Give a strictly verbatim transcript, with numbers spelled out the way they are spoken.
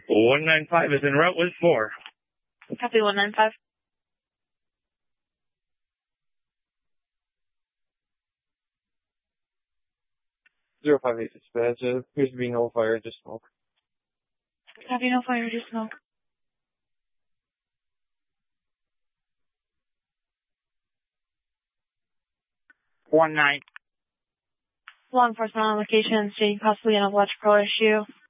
one nine five is en route with four. Copy one nine five. zero five eight dispatch. There appears to be no fire, just smoke. Copy, no fire, just smoke. One nine. Law enforcement on location stating possibly an electrical issue.